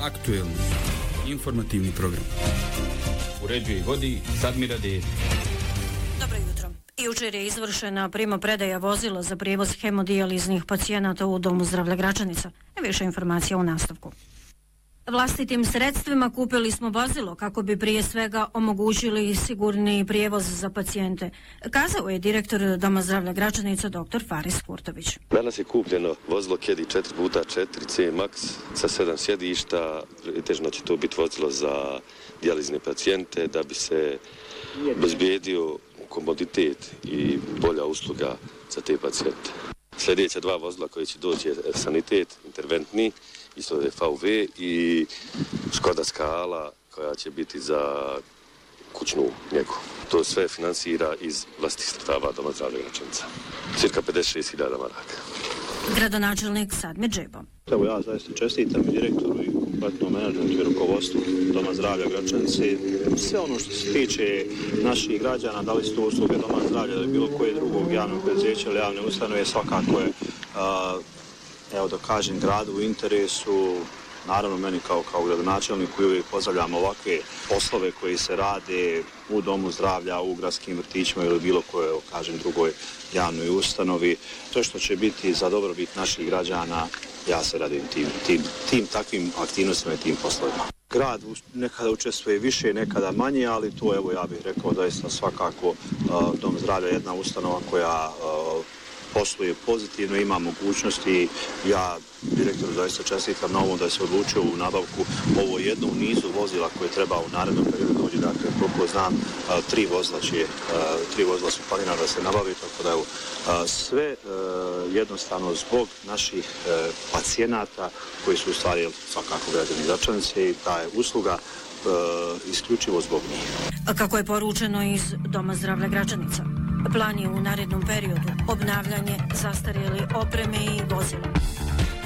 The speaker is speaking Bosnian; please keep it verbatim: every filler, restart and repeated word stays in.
Aktuelni informativni program. Uređuje i vodi Sadmira Dedić. Dobro jutro. Jučer je izvršena primopredaja vozila za prijevoz hemodijaliznih pacijenata u Domu zdravlja Gračanica. Više informacija u nastavku. Vlastitim sredstvima kupili smo vozilo kako bi prije svega omogućili sigurniji prijevoz za pacijente, kazao je direktor Doma zdravlja Gračanica doktor Faris Kurtović. Danas je kupljeno vozilo Kedi četiri puta četiri C Max sa sedam sjedišta, težno će to biti vozilo za dijalizne pacijente da bi se obezbijedio komoditet i bolja usluga za te pacijente. Sljedeća dva vozila koji će doći je sanitet, interventni, isto je V V i Škoda Skala koja će biti za kućnu njegu. To sve finansira iz vlastitih sredstava Doma zdravlja Gračanica. Cirka pedeset šest hiljada maraka. Gradonačelnik Sadmir Džebo. Evo ja zaista čestitam i direktoru i kompletnom menadžmentu i rukovodstvu Doma zdravlja Gračanice. Sve ono što se tiče naših građana, da li su to usluge Doma zdravlja ili bilo koje drugog javnog preduzeća ili javne ustanove, svakako je, uh, evo da kažem, gradu u interesu. Naravno, meni kao, kao gradonačelniku uvijek pozdravljam ovakve poslove koji se rade u Domu zdravlja, u gradskim vrtićima ili bilo koje, kažem, drugoj javnoj ustanovi. To što će biti za dobrobit naših građana, ja se radim tim, tim, tim takvim aktivnostima i tim poslovima. Grad nekada učestvuje više, nekada manje, ali to, evo, ja bih rekao da je svakako uh, Dom zdravlja jedna ustanova koja uh, posluje pozitivno, ima mogućnosti. Ja direktoru zaista čestitam na ovom da se odlučio u nabavku ovo jedno u nizu vozila koje treba u narednom periodu dođe. Dakle, koliko znam, tri vozila će, tri vozila su planirana da se nabavi, tako da evo, sve jednostavno zbog naših pacijenata koji su u stvari svakako građani Gračanice i ta je usluga isključivo zbog njih. Kako je poručeno iz Doma zdravlja Gračanica, plan je u narednom periodu obnavljanje zastarjele opreme i vozila.